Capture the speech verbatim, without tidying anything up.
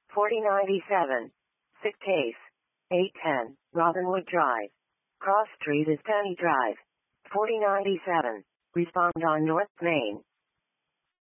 forty ninety-seven. Sick Case. eight ten. Robinwood Drive. Cross Street is Penny Drive. forty ninety-seven. Respond on North Main.